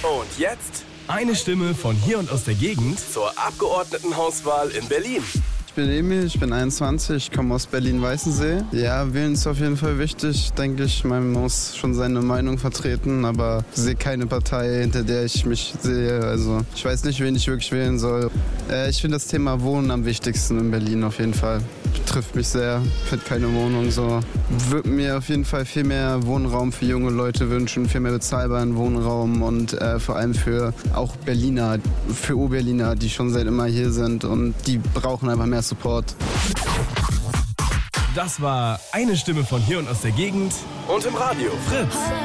Und jetzt eine Stimme von hier und aus der Gegend zur Abgeordnetenhauswahl in Berlin. Ich bin Emil, ich bin 21, ich komme aus Berlin-Weißensee. Ja, wählen ist auf jeden Fall wichtig, denke ich. Man muss schon seine Meinung vertreten, aber ich sehe keine Partei, hinter der ich mich sehe. Also ich weiß nicht, wen ich wirklich wählen soll. Ich finde das Thema Wohnen am wichtigsten in Berlin auf jeden Fall. Trifft mich sehr, finde keine Wohnung so. Würde mir auf jeden Fall viel mehr Wohnraum für junge Leute wünschen, viel mehr bezahlbaren Wohnraum und vor allem für auch Berliner, für U-Berliner, die schon seit immer hier sind und die brauchen einfach mehr Support. Das war eine Stimme von hier und aus der Gegend Und im Radio Fritz.